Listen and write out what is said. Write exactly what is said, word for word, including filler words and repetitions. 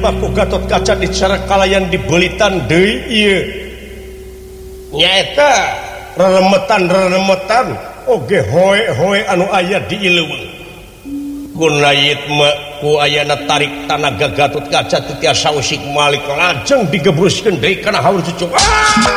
baku Gatot Kaca dicara kalayan dibelitan deui ieu nyaeta reremetan-reremetan oge hoe-hoe anu aya di Ileuweung kunayit mah ku ayana tarik tanaga Gatot Kaca teu tiasa usik malik lajeng digebruskeun deui kana haur cucuk.